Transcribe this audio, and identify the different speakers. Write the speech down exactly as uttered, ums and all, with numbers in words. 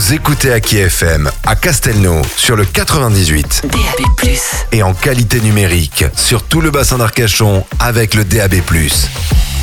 Speaker 1: Vous écoutez Aki F M à Castelnau sur le quatre-vingt-dix-huit.
Speaker 2: D A B plus.
Speaker 1: Et en qualité numérique sur tout le bassin d'Arcachon avec le D A B plus.